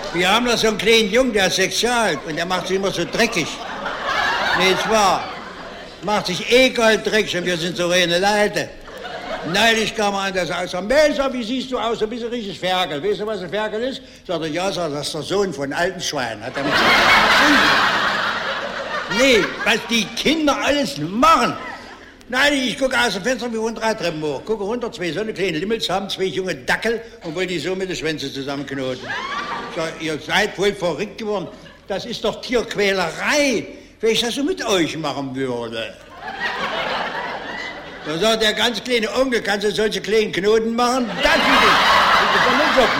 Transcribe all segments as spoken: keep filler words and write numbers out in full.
Wir haben da so einen kleinen Jungen, der ist sechs Jahre alt und der macht sich immer so dreckig. Nee, zwar, macht sich egal dreckig und wir sind so reine Leute. Neulich kam er an, der sagt, Mensch, wie siehst du aus, du bist ein richtiges Ferkel. Weißt du, was ein Ferkel ist? Sagt er, ja, sagt, das ist der Sohn von alten Schwein. Hat er mit Nee, was die Kinder alles machen. Nein, ich gucke aus dem Fenster, wir wohnen drei Treppen hoch. Gucke runter, zwei so eine kleine Limmels haben, zwei junge Dackel und wollen die so mit den Schwänzen zusammenknoten. Ich sag, ihr seid wohl verrückt geworden. Das ist doch Tierquälerei, wenn ich das so mit euch machen würde. Da sagt der ganz kleine Onkel, kannst du solche kleinen Knoten machen? Das will ich. Das ist von den Socken.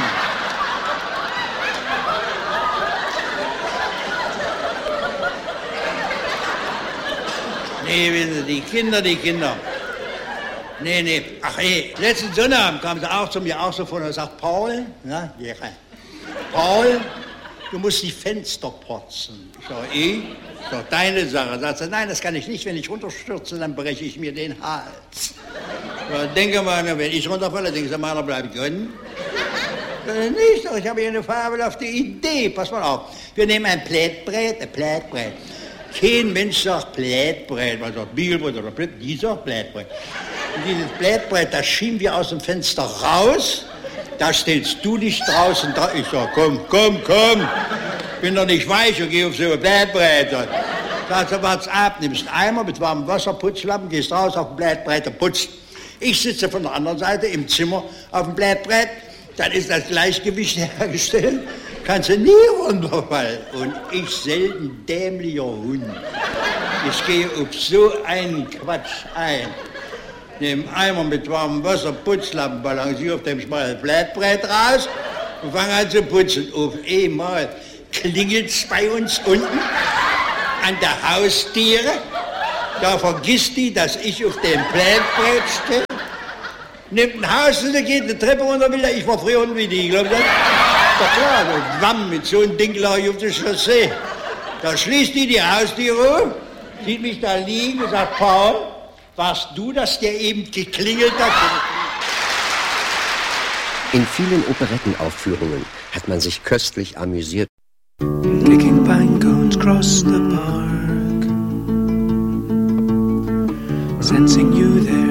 Nee, wissen Sie, die Kinder, die Kinder. Nee, nee, ach nee, letzten Sonnabend kam sie auch zu mir, auch so von und sagt, Paul, na, ja, Paul, du musst die Fenster putzen. Ich sag, ich? Das ist doch deine Sache. Sagt sie, nein, das kann ich nicht, wenn ich runterstürze, dann breche ich mir den Hals. Ja, denke mal, wenn ich runterfalle, denke ich, meiner bleibt drin. Nicht, doch, ich habe hier eine fabelhafte Idee, pass mal auf. Wir nehmen ein Plättbrett, ein Plättbrett. Kein Mensch sagt Plättbrett, man sagt Biegelbrett oder Plätt, die sagt Plättbrett. Und dieses Plättbrett, das schieben wir aus dem Fenster raus, da stellst du dich draußen da. Ich sag, komm, komm, komm, bin doch nicht weich und geh auf so ein Plättbrett. Sagst du, warte ab, nimmst einen Eimer mit warmem Wasser, Putzlappen, gehst raus auf dem Plättbrett und putzt. Ich sitze von der anderen Seite im Zimmer auf dem Plättbrett, dann ist das Gleichgewicht hergestellt. Kannst du nie runterfallen. Und ich selten dämlicher Hund. Ich gehe auf so einen Quatsch ein. Nehme Eimer mit warmem Wasser, Putzlappen, balanciere auf dem schmalen Plättbrett raus und fange an zu putzen. Auf einmal klingelt's bei uns unten an der Haustiere. Da vergisst die, dass ich auf dem Plättbrett stehe. Nimmt ein Haus und geht eine Treppe runter wieder. Ich war früher unten wie die, glaub ich. Doch klar, so Wamm mit so einem Ding lag ich auf der Chaussee. Da schließt die die Haustüre, sieht mich da liegen und sagt, Paul, warst du, dass der eben geklingelt hat? In vielen Operettenaufführungen hat man sich köstlich amüsiert. Picking pine cones across the park, sensing you there.